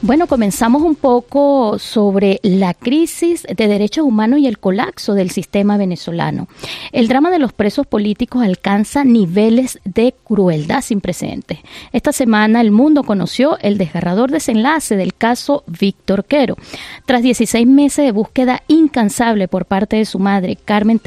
Bueno, comenzamos un poco sobre la crisis de derechos humanos y el colapso del sistema venezolano. El drama de los presos políticos alcanza niveles de crueldad sin precedentes. Esta semana el mundo conoció el desgarrador desenlace del caso Víctor Quero. Tras 16 meses de búsqueda incansable por parte de su madre, Carmen